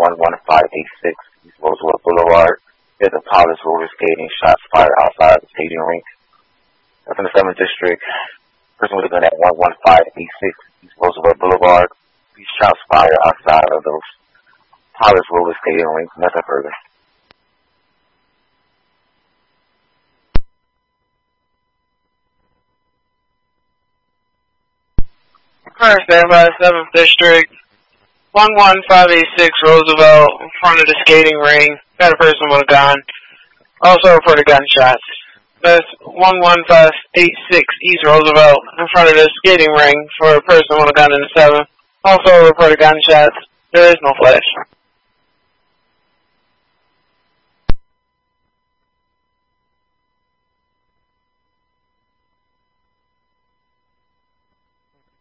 11586 East Roosevelt Boulevard. There's a pilot's roller skating, shots fired outside the stadium rink. That's in the 7th District. Person with a gun at 11586 East Roosevelt Boulevard. These shots fired outside of those pilot's roller skating rink. Nothing further. Alright, stand by 7th District. 11586 Roosevelt, in front of the skating ring. Got a person with a gun. Also reported gunshots. That's 11586 East Roosevelt, in front of the skating ring for a person with a gun in the 7th. Also reported gunshots. There is no flash.